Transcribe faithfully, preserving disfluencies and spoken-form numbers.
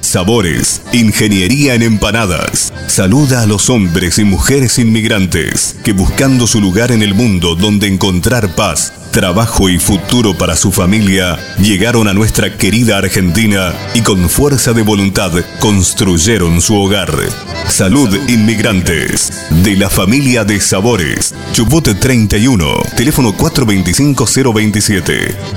Sabores, ingeniería en empanadas. Saluda a los hombres y mujeres inmigrantes que buscando su lugar en el mundo donde encontrar paz, trabajo y futuro para su familia, llegaron a nuestra querida Argentina y con fuerza de voluntad construyeron su hogar. Salud Inmigrantes, de la familia de Sabores. Chubut treinta y uno, teléfono cuatro dos cinco cero dos siete.